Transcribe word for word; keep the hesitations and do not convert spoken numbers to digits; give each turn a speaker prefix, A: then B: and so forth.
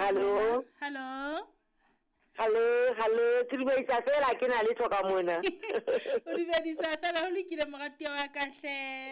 A: Hello.
B: Hello.
A: Hello, hello. Tsiribe isa fela ke na le tlhoka mona.
B: O di be di sa fela ho lokile morati wa ka hle.